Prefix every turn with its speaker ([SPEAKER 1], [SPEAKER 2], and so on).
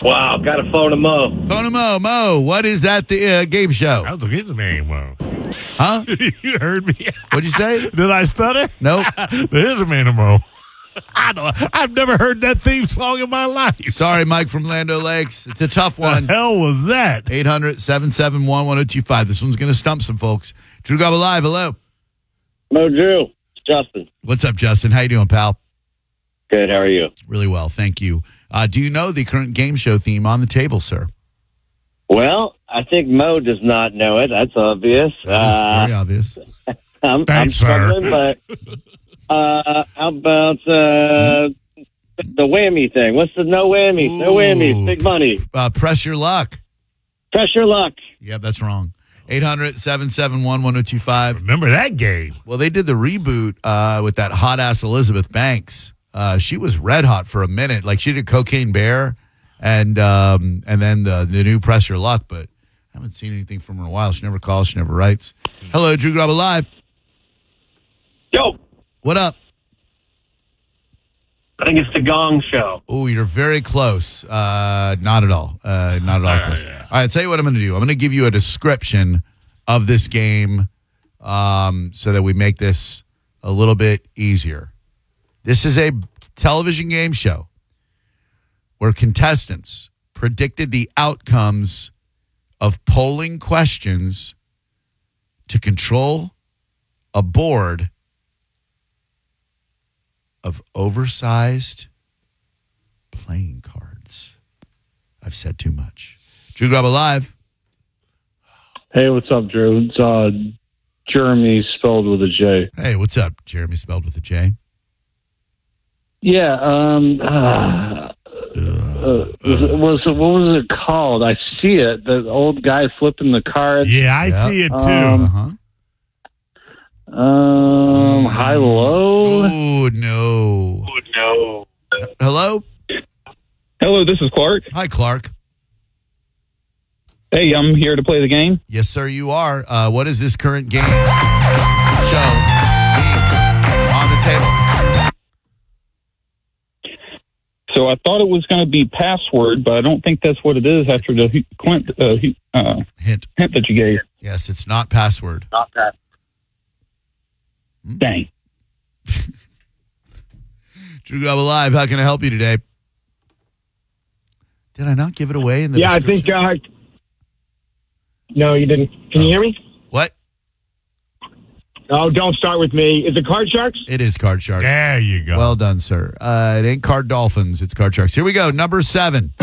[SPEAKER 1] Wow, got to phone to Mo.
[SPEAKER 2] Phone him, Mo. Mo, what is that game show?
[SPEAKER 3] That was a good name, Mo.
[SPEAKER 2] Huh?
[SPEAKER 3] You heard me.
[SPEAKER 2] What'd you say?
[SPEAKER 3] Did I stutter?
[SPEAKER 2] Nope.
[SPEAKER 3] There's a man, Mo. I've never heard that theme song in my life.
[SPEAKER 2] Sorry, Mike from Lando Lakes. It's a tough one.
[SPEAKER 3] The hell was that?
[SPEAKER 2] 800-771-1025. This one's going to stump some folks. Drew Garabo Live, hello.
[SPEAKER 1] Mo Drew, it's Justin.
[SPEAKER 2] What's up, Justin? How you doing, pal?
[SPEAKER 1] Good, how are you?
[SPEAKER 2] Really well, thank you. Do you know the current game show theme on the table, sir?
[SPEAKER 1] Well, I think Mo does not know it. That's obvious.
[SPEAKER 2] That is very obvious.
[SPEAKER 1] I'm
[SPEAKER 3] Thanks,
[SPEAKER 1] struggling, but how about the whammy thing? What's the no whammy? No whammies, big money.
[SPEAKER 2] Press your luck.
[SPEAKER 1] Press your luck.
[SPEAKER 2] Yeah, that's wrong. 800-771-1025.
[SPEAKER 3] Remember that game?
[SPEAKER 2] Well, they did the reboot with that hot-ass Elizabeth Banks. She was red hot for a minute. Like, she did Cocaine Bear and then the new Press Your Luck, but I haven't seen anything from her in a while. She never calls. She never writes. Hello, Drew Garabo Live.
[SPEAKER 1] Yo,
[SPEAKER 2] What up?
[SPEAKER 1] I think it's the Gong Show.
[SPEAKER 2] Oh, you're very close. Not at all. Not at all close.
[SPEAKER 3] Yeah.
[SPEAKER 2] All right, I'll tell you what I'm going to do. I'm going to give you a description of this game so that we make this a little bit easier. This is a television game show where contestants predicted the outcomes of polling questions to control a board of oversized playing cards. I've said too much. Drew Garabo Live.
[SPEAKER 4] Hey, what's up, Drew? It's Jeremy spelled with a J.
[SPEAKER 2] Hey, what's up? Jeremy spelled with a J.
[SPEAKER 4] Yeah, what was it called? I see it. The old guy flipping the cards.
[SPEAKER 3] Yeah, I see it too.
[SPEAKER 2] Uh-huh.
[SPEAKER 4] High low.
[SPEAKER 2] Oh, no.
[SPEAKER 1] Oh, no.
[SPEAKER 2] Hello?
[SPEAKER 5] Hello, this is Clark.
[SPEAKER 2] Hi, Clark.
[SPEAKER 5] Hey, I'm here to play the game.
[SPEAKER 2] Yes, sir, you are. What is this current game show on the table?
[SPEAKER 5] So I thought it was going to be password, but I don't think that's what it is after the
[SPEAKER 2] Hint.
[SPEAKER 5] hint that you gave.
[SPEAKER 2] Yes, it's not password.
[SPEAKER 1] Not that.
[SPEAKER 5] Dang.
[SPEAKER 2] Drew Garabo Live, how can I help you today? Did I not give it away in the
[SPEAKER 1] Yeah, I think...
[SPEAKER 2] description?
[SPEAKER 1] no, you didn't. Can you hear me?
[SPEAKER 2] What?
[SPEAKER 1] Oh, don't start with me. Is it Card Sharks?
[SPEAKER 2] It is Card Sharks.
[SPEAKER 3] There you go.
[SPEAKER 2] Well done, sir. It ain't Card Dolphins. It's Card Sharks. Here we go. Number 7.